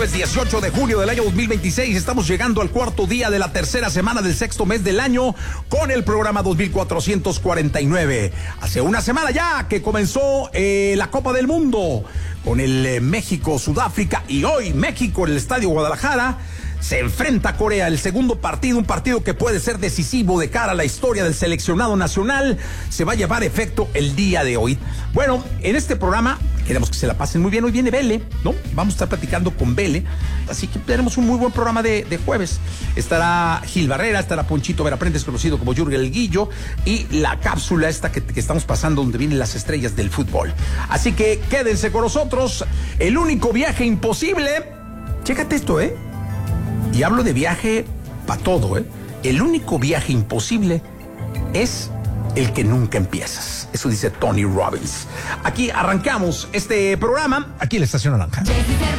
Es 18 de julio del año 2026, estamos llegando al cuarto día de la tercera semana del sexto mes del año con el programa 2449. Hace una semana ya que comenzó la Copa del Mundo con el México-Sudáfrica y hoy México en el Estadio Guadalajara se enfrenta a Corea, el segundo partido, un partido que puede ser decisivo de cara a la historia del seleccionado nacional, se va a llevar efecto el día de hoy. Bueno, en este programa queremos que se la pasen muy bien, hoy viene Vele, ¿no? Vamos a estar platicando con Vele, así que tenemos un muy buen programa de jueves. Estará Gil Barrera, estará Ponchito Veraprendes, conocido como Jürgen El Guillo, y la cápsula esta que estamos pasando donde vienen las estrellas del fútbol. Así que quédense con nosotros, el único viaje imposible, chécate esto, y hablo de viaje para todo, el único viaje imposible es el que nunca empiezas. Eso dice Tony Robbins. Aquí arrancamos este programa, aquí en la Estación Naranja.